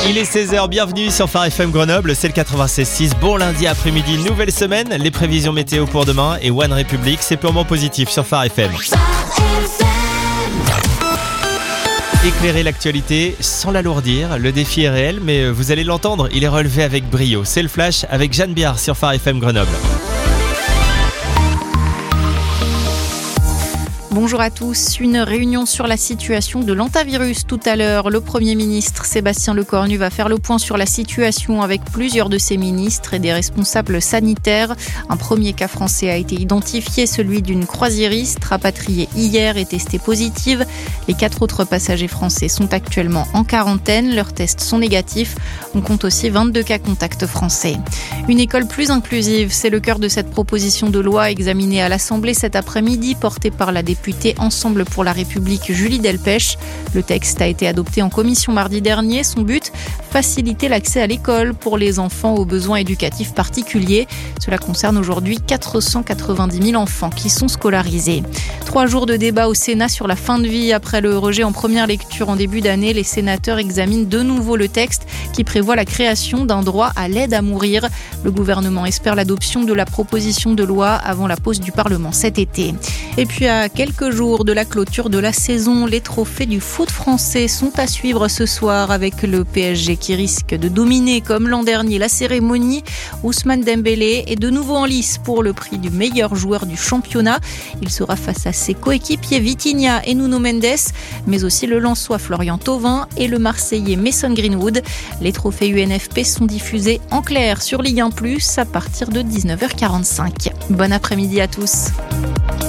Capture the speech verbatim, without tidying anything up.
Il est seize heures, bienvenue sur Phare F M Grenoble, c'est le quatre-vingt-seize six. Bon lundi après-midi, nouvelle semaine, les prévisions météo pour demain et One Republic, c'est purement positif sur Phare F M. Éclairer l'actualité sans l'alourdir, le défi est réel, mais vous allez l'entendre, il est relevé avec brio. C'est le flash avec Jeanne Biard sur Phare F M Grenoble. Bonjour à tous. Une réunion sur la situation de l'hantavirus tout à l'heure. Le Premier ministre Sébastien Lecornu va faire le point sur la situation avec plusieurs de ses ministres et des responsables sanitaires. Un premier cas français a été identifié, celui d'une croisiériste rapatriée hier et testée positive. Les quatre autres passagers français sont actuellement en quarantaine. Leurs tests sont négatifs. On compte aussi vingt-deux cas contacts français. Une école plus inclusive, c'est le cœur de cette proposition de loi examinée à l'Assemblée cet après-midi, portée par la députée Ensemble pour la République Julie Delpech. Le texte a été adopté en commission mardi dernier. Son but, faciliter l'accès à l'école pour les enfants aux besoins éducatifs particuliers. Cela concerne aujourd'hui quatre cent quatre-vingt-dix mille enfants qui sont scolarisés. Trois jours de débat au Sénat sur la fin de vie. Après le rejet en première lecture en début d'année, les sénateurs examinent de nouveau le texte qui prévoit la création d'un droit à l'aide à mourir. Le gouvernement espère l'adoption de la proposition de loi avant la pause du Parlement cet été. Et puis à quelques jours de la clôture de la saison, les trophées du foot français sont à suivre ce soir avec le P S G qui risque de dominer comme l'an dernier la cérémonie. Ousmane Dembélé est de nouveau en lice pour le prix du meilleur joueur du championnat. Il sera face à ses coéquipiers Vitinha et Nuno Mendes, mais aussi le Lensois Florian Thauvin et le Marseillais Mason Greenwood. Les trophées U N F P sont diffusés en clair sur Ligue un plus, à partir de dix-neuf heures quarante-cinq. Bon après-midi à tous.